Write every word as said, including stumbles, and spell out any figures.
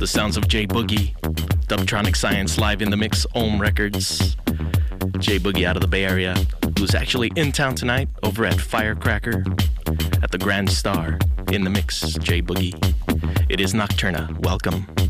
the sounds of J Boogie, Dubtronic Science live in the mix, Ohm Records. J Boogie out of the Bay Area, who's actually in town tonight over at Firecracker at the Grand Star. In the mix, J Boogie. It is Nocturna. Welcome.